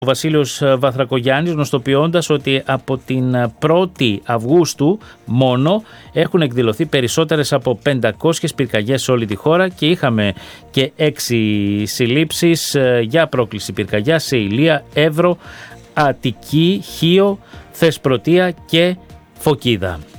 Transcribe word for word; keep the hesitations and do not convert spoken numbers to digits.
Ο Βασίλειος Βαθρακογιάννης, γνωστοποιώντας ότι από την πρώτη Αυγούστου μόνο έχουν εκδηλωθεί περισσότερες από πεντακόσιες πυρκαγιές σε όλη τη χώρα και είχαμε και έξι συλλήψεις για πρόκληση πυρκαγιάς σε Ηλεία, Εύρο, Αττική, Χίο, Θεσπρωτεία και Φωκίδα.